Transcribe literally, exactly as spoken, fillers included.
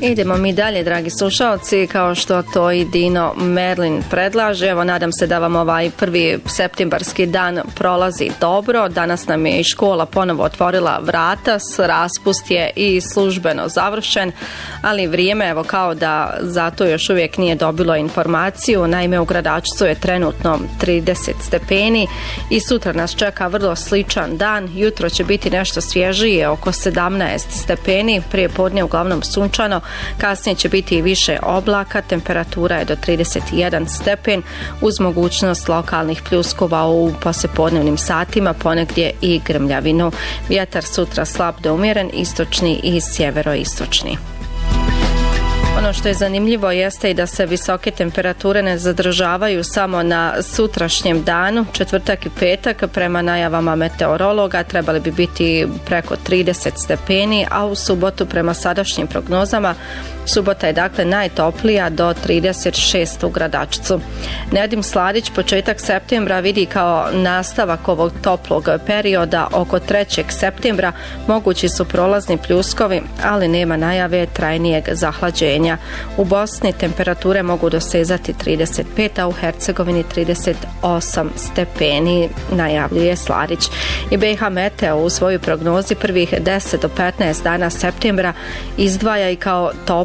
Idemo mi dalje, dragi slušalci, kao što to i Dino Merlin predlaže. Evo, nadam se da vam ovaj prvi septembarski dan prolazi dobro. Danas nam je i škola ponovo otvorila vrata, raspust je i službeno završen, ali vrijeme, evo, kao da zato još uvijek nije dobilo informaciju. Naime, u Gradačcu je trenutno trideset stepeni i sutra nas čeka vrlo sličan dan. Jutro će biti nešto svježije, oko sedamnaest stepeni, prije podne uglavnom sunčano. Kasnije će biti i više oblaka, temperatura je do trideset jedan stepen uz mogućnost lokalnih pljuskova u poslijepodnevnim satima, ponegdje i grmljavinu. Vjetar sutra slab do umjeren, istočni i sjeveroistočni. Ono što je zanimljivo jeste i da se visoke temperature ne zadržavaju samo na sutrašnjem danu. Četvrtak i petak prema najavama meteorologa trebali bi biti preko trideset stepeni, a u subotu prema sadašnjim prognozama subota je dakle najtoplija do trideset šest u Gradačcu. Nedim Sladić početak septembra vidi kao nastavak ovog toplog perioda. Oko trećeg septembra mogući su prolazni pljuskovi, ali nema najave trajnijeg zahlađenja. U Bosni temperature mogu dosezati trideset pet, a u Hercegovini trideset osam stepeni, najavljuje Sladić. I B i H Meteo u svojoj prognozi prvih deset do petnaest dana septembra izdvaja i kao top